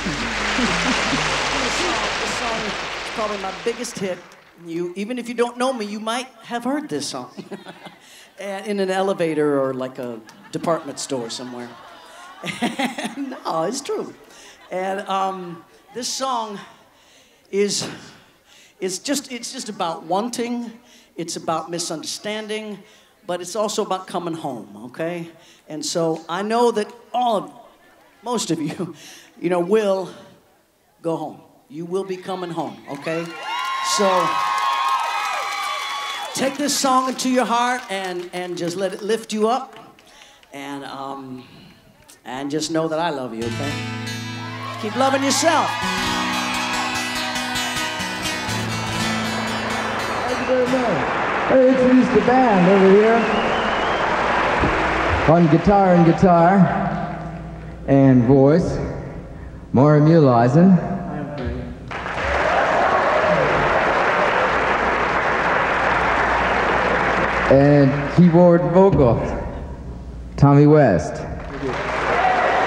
This song is probably my biggest hit. Even if you don't know me, you might have heard this song in an elevator or like a department store somewhere. No, it's true. And this song is just about wanting. It's about misunderstanding, but it's also about coming home. Okay, and so I know that most of you, will go home. You will be coming home. Okay, so take this song into your heart and just let it lift you up, and just know that I love you. Okay, keep loving yourself. Thank you very much. Let me introduce the band over here. On guitar and voice, Maury Muleisen. And keyboard vocal, Tommy West.